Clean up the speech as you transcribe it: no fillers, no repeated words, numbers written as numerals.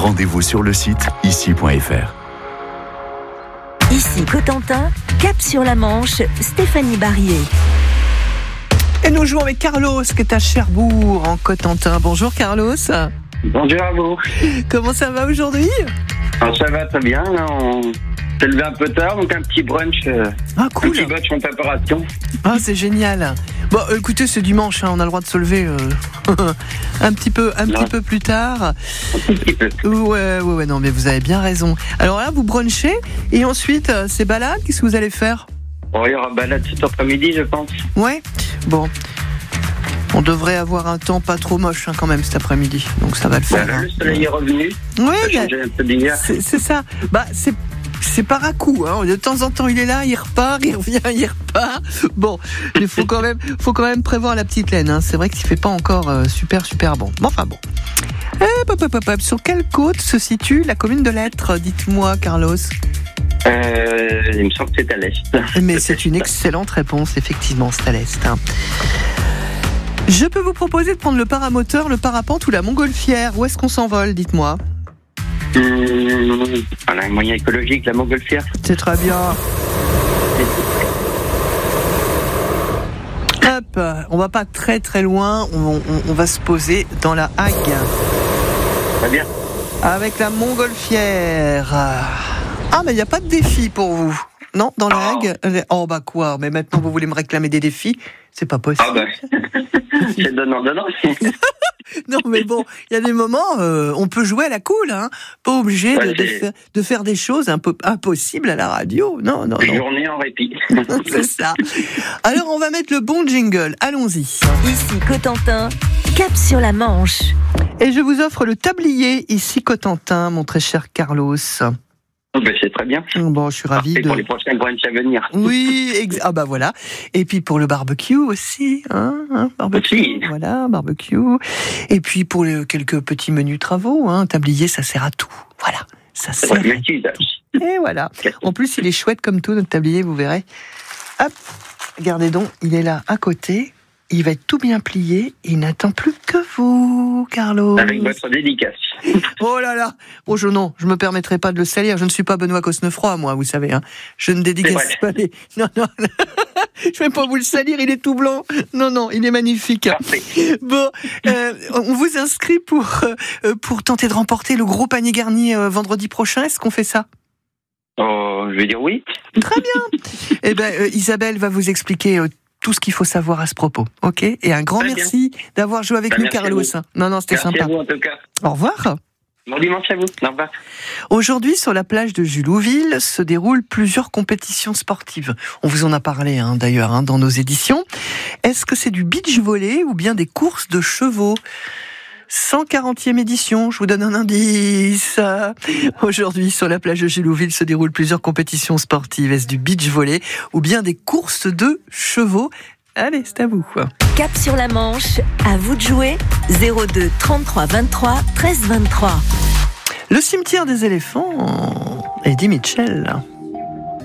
Rendez-vous sur le site ici.fr. Ici Cotentin, cap sur la Manche, Stéphanie Barrier. Et nous jouons avec Carlos qui est à Cherbourg en Cotentin. Bonjour Carlos. Bonjour à vous. Comment ça va aujourd'hui ? Ça va très bien. Là, on s'est levé un peu tard, donc un petit brunch. Cool. Un petit brunch en préparation. Ah, c'est génial. Bon, écoutez, c'est dimanche, on a le droit de se lever un petit peu plus tard. Un petit peu. Ouais, non, mais vous avez bien raison. Alors là, vous brunchez et ensuite, c'est balade. Qu'est-ce que vous allez faire ? Il y aura balade cet après-midi, je pense. Ouais. Bon. On devrait avoir un temps pas trop moche quand même cet après-midi, donc ça va le faire. Le soleil est revenu. Oui, c'est ça. C'est par à coup, hein. De temps en temps il est là, il repart, il revient, il repart. Bon, il faut quand même prévoir la petite laine, hein. C'est vrai qu'il fait pas encore super bon. Mais enfin bon. Sur quelle côte se situe la commune de Lettres ? Dites-moi, Carlos. Il me semble que c'est à l'est. Mais c'est une excellente réponse, effectivement, c'est à l'est. Hein. Je peux vous proposer de prendre le paramoteur, le parapente ou la montgolfière. Où est-ce qu'on s'envole, dites-moi ? On a un moyen écologique, la montgolfière. C'est très bien. Hop, on va pas très très loin, on va se poser dans la Hague. Très bien. Avec la montgolfière. Ah, mais il n'y a pas de défi pour vous. Non, dans la Hague. Oh, bah quoi ? Mais maintenant, vous voulez me réclamer des défis ? C'est pas possible. C'est donnant. Non, mais bon, il y a des moments, on peut jouer à la cool, hein. Pas obligé de faire des choses un peu impossibles à la radio. Non. Journée en répit. C'est ça. Alors, on va mettre le bon jingle. Allons-y. Ici Cotentin, cap sur la Manche. Et je vous offre le tablier Ici Cotentin, mon très cher Carlos. C'est très bien. Bon, je suis ravi pour les prochains brunchs à venir. Oui, bah voilà. Et puis pour le barbecue aussi, barbecue. Aussi. Voilà, barbecue. Et puis pour quelques petits menus travaux, tablier, ça sert à tout. Voilà, ça sert. À tout. Et voilà. En plus, il est chouette comme tout notre tablier, vous verrez. Hop, regardez donc, il est là à côté. Il va être tout bien plié. Il n'attend plus que vous, Carlos. Avec votre dédicace. Oh là là. Oh, je me permettrai pas de le salir. Je ne suis pas Benoît Cosnefroy, moi, vous savez. Hein. Je ne dédicace pas les... Non. Je vais pas vous le salir, il est tout blanc. Non, il est magnifique. Parfait. Bon, on vous inscrit pour tenter de remporter le gros panier garni vendredi prochain. Est-ce qu'on fait ça ? Je vais dire oui. Très bien. Eh ben, Isabelle va vous expliquer tout ce qu'il faut savoir à ce propos, ok ? Et un grand merci d'avoir joué avec nous, Carlos. Non, c'était sympa. Merci à vous, en tout cas. Au revoir. Bon dimanche à vous. Au revoir. Aujourd'hui, sur la plage de Julouville, se déroulent plusieurs compétitions sportives. On vous en a parlé, d'ailleurs, dans nos éditions. Est-ce que c'est du beach volley ou bien des courses de chevaux ? 140e édition, je vous donne un indice. Aujourd'hui, sur la plage de Julouville, se déroulent plusieurs compétitions sportives. Est-ce du beach volley ou bien des courses de chevaux ? Allez, c'est à vous. Cap sur la Manche, à vous de jouer. 02 33 23 13 23. Le cimetière des éléphants, Eddie Mitchell.